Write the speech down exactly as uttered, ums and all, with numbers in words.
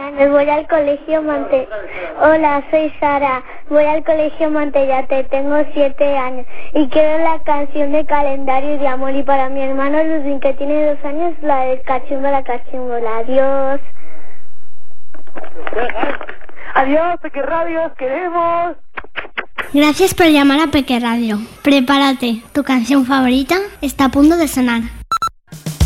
años, voy al colegio Monte... Hola, soy Sara, voy al colegio Montellate, tengo siete años y quiero la canción de Calendario de Amor, y para mi hermano Ludwig, que tiene dos años, la de Cachimbola, Cachimbola. Adiós. Adiós, Peque Radio, os queremos. Gracias por llamar a Peque Radio. Prepárate, tu canción favorita está a punto de sonar.